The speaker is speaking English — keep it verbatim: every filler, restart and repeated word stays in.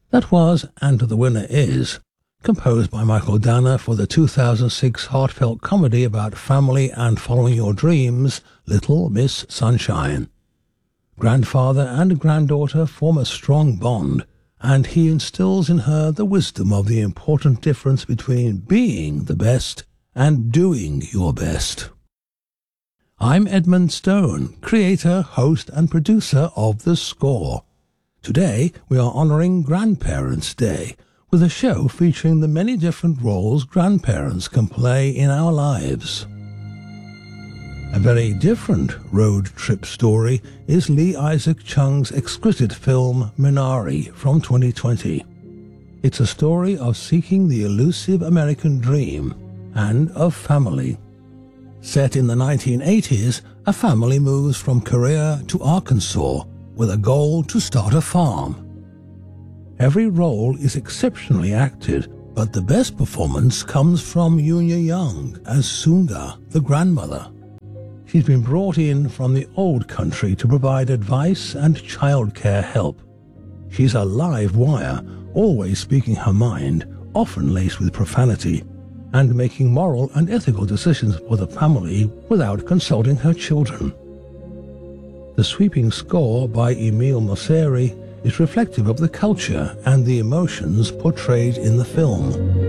That was And the Winner Is, composed by Michael Danner for the two thousand six heartfelt comedy about family and following your dreams, Little Miss Sunshine. Grandfather and granddaughter form a strong bond, and he instills in her the wisdom of the important difference between being the best and doing your best. I'm Edmund Stone, creator, host and producer of The Score. Today we are honouring Grandparents' Day with a show featuring the many different roles grandparents can play in our lives. A very different road trip story is Lee Isaac Chung's exquisite film Minari from twenty twenty. It's a story of seeking the elusive American dream and of family. Set in the nineteen eighties, a family moves from Korea to Arkansas with a goal to start a farm. Every role is exceptionally acted, but the best performance comes from Yoon Young as Sunga, the grandmother. She's been brought in from the old country to provide advice and childcare help. She's a live wire, always speaking her mind, often laced with profanity, and making moral and ethical decisions for the family without consulting her children. The sweeping score by Emile Mosseri is reflective of the culture and the emotions portrayed in the film.